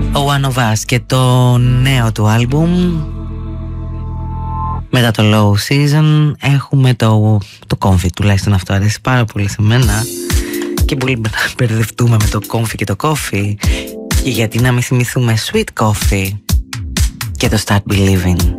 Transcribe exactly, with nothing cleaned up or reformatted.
ο One of Us και το νέο του άλμπουμ. Μετά το Low Season έχουμε το, το Comfy, τουλάχιστον αυτό αρέσει πάρα πολύ σε μένα και πολύ μπερδευτούμε με το Comfy και το Coffee, και γιατί να μην θυμηθούμε Sweet Coffee και το Start Believing.